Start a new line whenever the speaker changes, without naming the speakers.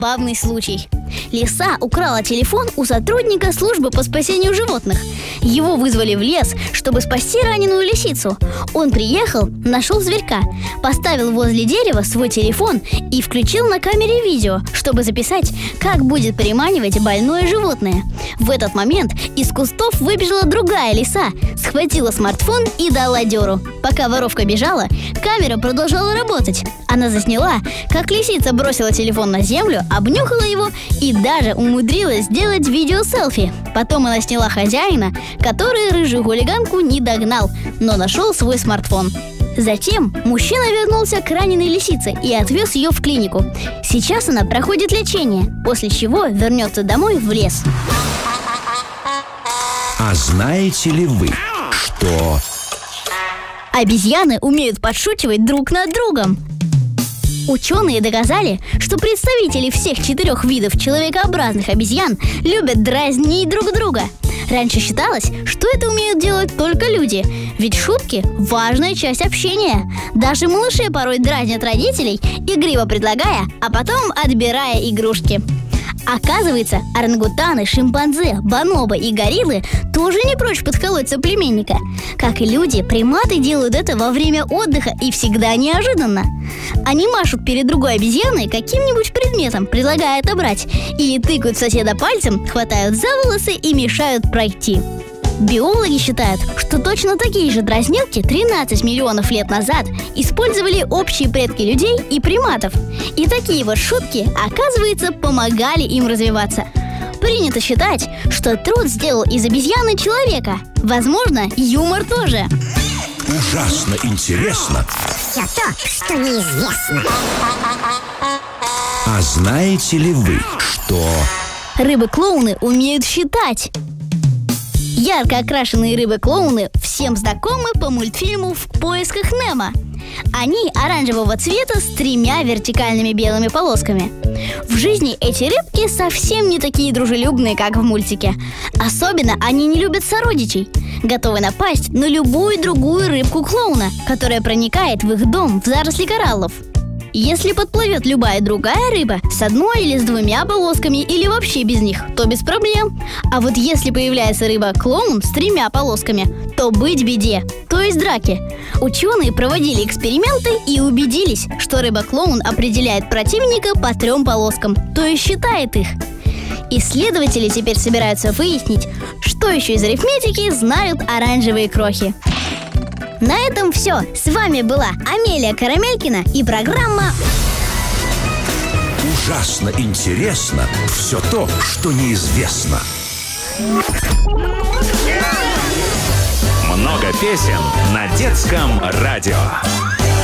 Забавный случай. Лиса украла телефон у сотрудника службы по спасению животных. Его вызвали в лес, чтобы спасти раненую лисицу. Он приехал, нашел зверька, поставил возле дерева свой телефон и включил на камере видео, чтобы записать, как будет приманивать больное животное. В этот момент из кустов выбежала другая лиса, схватила смартфон и дала дёру. Пока воровка бежала, камера продолжала работать. Она засняла, как лисица бросила телефон на землю, обнюхала его и даже умудрилась сделать видео-селфи. Потом она сняла хозяина, который рыжую хулиганку не догнал, но нашел свой смартфон. Затем мужчина вернулся к раненой лисице и отвез ее в клинику. Сейчас она проходит лечение, после чего вернется домой в лес.
А знаете ли вы, что...
Обезьяны умеют подшучивать друг над другом. Ученые доказали, что представители всех 4 видов человекообразных обезьян любят дразнить друг друга. Раньше считалось, что это умеют делать только люди, ведь шутки – важная часть общения. Даже малыши порой дразнят родителей, игриво предлагая, а потом отбирая игрушки. Оказывается, орангутаны, шимпанзе, бонобо и гориллы тоже не прочь подколоть соплеменника. Как и люди, приматы делают это во время отдыха и всегда неожиданно. Они машут перед другой обезьяной каким-нибудь предметом, предлагая отобрать, или тыкают соседа пальцем, хватают за волосы и мешают пройти. Биологи считают, что точно такие же дразнилки 13 миллионов лет назад использовали общие предки людей и приматов. И такие вот шутки, оказывается, помогали им развиваться. Принято считать, что труд сделал из обезьяны человека. Возможно, юмор тоже.
Ужасно интересно.
Все то, что неизвестно.
А знаете ли вы, что...
Рыбы-клоуны умеют считать. Ярко окрашенные рыбы-клоуны всем знакомы по мультфильму «В поисках Немо». Они оранжевого цвета с 3 вертикальными белыми полосками. В жизни эти рыбки совсем не такие дружелюбные, как в мультике. Особенно они не любят сородичей. Готовы напасть на любую другую рыбку-клоуна, которая проникает в их дом в заросли кораллов. Если подплывет любая другая рыба с 1 или с 2 полосками или вообще без них, то без проблем. А вот если появляется рыба-клоун с 3 полосками, то быть беде, то есть драке. Ученые проводили эксперименты и убедились, что рыба-клоун определяет противника по 3 полоскам, то есть считает их. Исследователи теперь собираются выяснить, что еще из арифметики знают оранжевые крохи. На этом все. С вами была Амелия Карамелькина и программа
Ужасно интересно. Все то, что неизвестно.
Много песен на детском радио.